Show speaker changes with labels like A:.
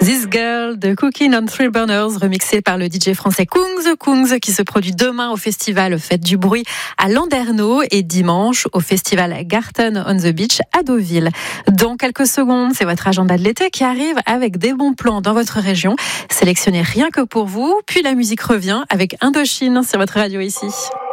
A: This Girl de Cooking on Three Burners, remixé par le DJ français Kungs, qui se produit demain au festival Fête du Bruit à Landerneau et dimanche au festival Garten on the Beach à Deauville. Dans quelques secondes, c'est votre agenda de l'été qui arrive avec des bons plans dans votre région, sélectionnés rien que pour vous. Puis la musique revient avec Indochine sur votre radio ici.